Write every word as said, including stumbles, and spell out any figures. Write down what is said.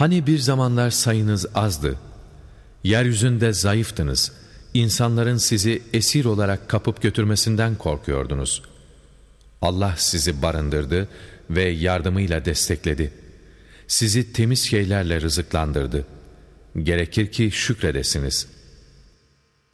Hani bir zamanlar sayınız azdı, yeryüzünde zayıftınız, insanların sizi esir olarak kapıp götürmesinden korkuyordunuz. Allah sizi barındırdı ve yardımıyla destekledi. Sizi temiz şeylerle rızıklandırdı. Gerekir ki şükredesiniz.''